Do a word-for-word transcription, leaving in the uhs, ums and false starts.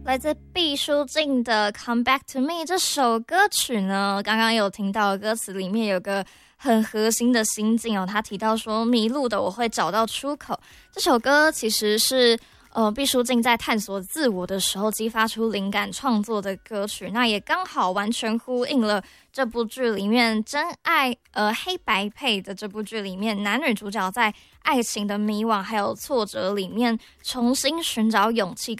来自毕书尽的《Come Back to Me》这首歌曲呢，刚刚有听到歌词里面有个很核心的心境哦，他提到说迷路的我会找到出口。这首歌其实是呃毕书尽在探索自我的时候激发出灵感创作的歌曲，那也刚好完全呼应了这部剧里面真爱呃黑白配的这部剧里面男女主角在爱情的迷惘还有挫折里面重新寻找勇气跟